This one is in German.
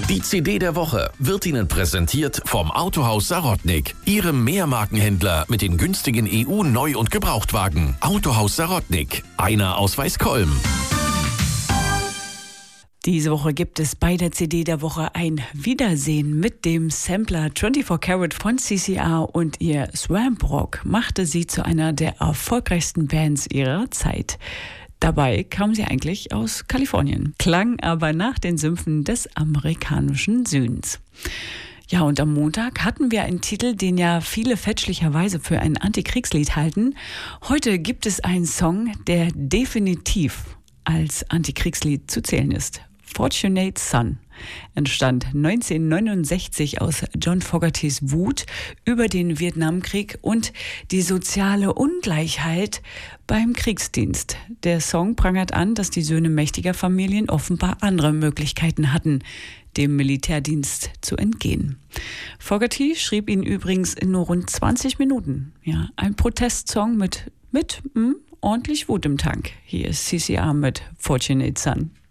Die CD der Woche wird Ihnen präsentiert vom Autohaus Sarotnik, Ihrem Mehrmarkenhändler mit den günstigen EU-Neu- und Gebrauchtwagen. Autohaus Sarotnik, einer aus Weißkolm. Diese Woche gibt es bei der CD der Woche ein Wiedersehen mit dem Sampler 24 Karat von CCR, und ihr Swamp Rock machte sie zu einer der erfolgreichsten Bands ihrer Zeit. Dabei kam sie eigentlich aus Kalifornien, klang aber nach den Sümpfen des amerikanischen Südens. Ja, und am Montag hatten wir einen Titel, den ja viele fälschlicherweise für ein Antikriegslied halten. Heute gibt es einen Song, der definitiv als Antikriegslied zu zählen ist. Fortunate Son entstand 1969 aus John Fogertys Wut über den Vietnamkrieg und die soziale Ungleichheit beim Kriegsdienst. Der Song prangert an, dass die Söhne mächtiger Familien offenbar andere Möglichkeiten hatten, dem Militärdienst zu entgehen. Fogerty schrieb ihn übrigens in nur rund 20 Minuten. Ja, ein Protestsong mit ordentlich Wut im Tank. Hier ist CCR mit Fortunate Son.